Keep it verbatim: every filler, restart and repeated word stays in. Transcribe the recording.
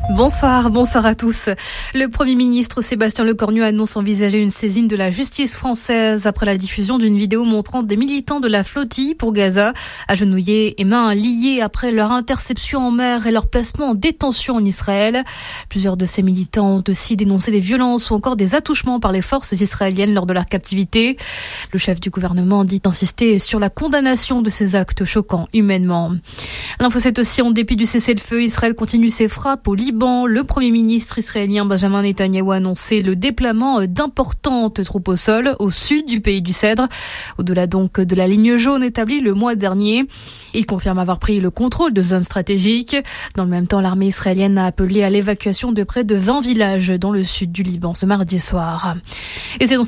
Bonsoir, bonsoir à tous. Le Premier ministre Sébastien Lecornu annonce envisager une saisine de la justice française après la diffusion d'une vidéo montrant des militants de la flottille pour Gaza, agenouillés et mains liées après leur interception en mer et leur placement en détention en Israël. Plusieurs de ces militants ont aussi dénoncé des violences ou encore des attouchements par les forces israéliennes lors de leur captivité. Le chef du gouvernement dit insister sur la condamnation de ces actes choquants humainement. L'info, c'est aussi en dépit du cessez-le-feu, Israël continue ses frappes au Liban. Le Premier ministre israélien Benjamin Netanyahou a annoncé le déploiement d'importantes troupes au sol au sud du pays du Cèdre, au-delà donc de la ligne jaune établie le mois dernier. Il confirme avoir pris le contrôle de zones stratégiques. Dans le même temps, l'armée israélienne a appelé à l'évacuation de près de vingt villages dans le sud du Liban ce mardi soir. Et c'est dans